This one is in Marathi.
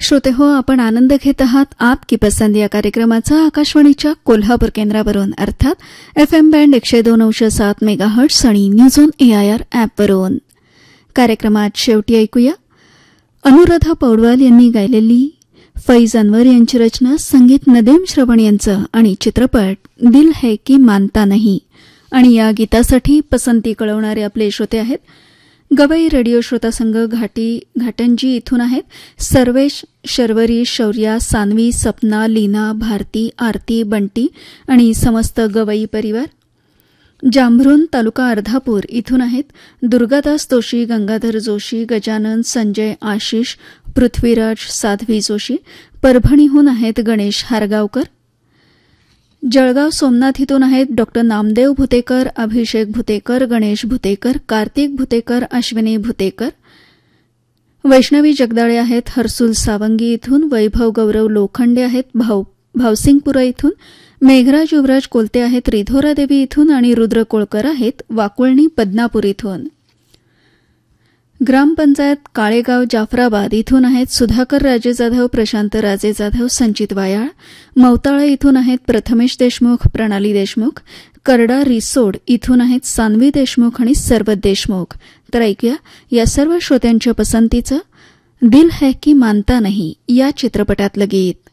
श्रोते हो, आपण आनंद घेत आहात आप की पसंद या कार्यक्रमाचा आकाशवाणीच्या कोल्हापूर केंद्रावरून, अर्थात FM बँड 102.7 मेगाहर्ट्झ आणि न्यूज ऑन AIR ॲपवरून. कार्यक्रमात शेवटी ऐकूया अनुराधा पौडवाल यांनी गायलेली फैज अनवर यांची रचना, संगीत नदीम श्रवण यांचं आणि चित्रपट दिल है की मानता नहीं. आणि या गीतासाठी पसंती कळवणारे आपले श्रोते आहेत गवई रेडिओ श्रोता संघ घाटंजी इथून आहेत. सर्वेश, शर्वरी, शौर्या, सानवी, सपना, लीना, भारती, आरती, बंटी आणि समस्त गवई परिवार. जांभरुण तालुका अर्धापूर इथून आहेत दुर्गादास जोशी, गंगाधर जोशी, गजानन, संजय, आशिष, पृथ्वीराज, साध्वी जोशी. परभणीहून आहेत गणेश हारगावकर. जळगाव सोमनाथ इथून आहेत डॉ. नामदेव भुतेकर, अभिषेक भुतेकर, गणेश भुतेकर, कार्तिक भुतेकर, अश्विनी भुतेकर. वैष्णवी जगदाळे आहेत हर्सुल सावंगी इथून. वैभव गौरव लोखंडे आहेत भावसिंगपुरा इथून. मेघराज युवराज कोलते आहेत रिधोरा देवी इथून आणि रुद्र कोळकर आहेत वाकुळणी बदनापूर इथून. ग्रामपंचायत काळेगाव जाफराबाद इथून आहेत सुधाकर राजे जाधव, प्रशांत राजे जाधव, संचित वायाळ. मौताळा इथून आहेत प्रथमेश देशमुख, प्रणाली देशमुख. करडा रिसोड इथून आहेत सानवी देशमुख आणि सरबत देशमुख. तर ऐकूया या सर्व श्रोत्यांच्या पसंतीचं दिल है की मानता नहीं या चित्रपटातलं गीत.